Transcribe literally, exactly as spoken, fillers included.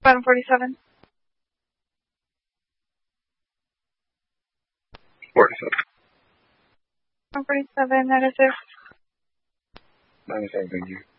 Bottom forty-seven. forty-seven. Bottom forty-seven, nine oh six. ninety-seven, thank you.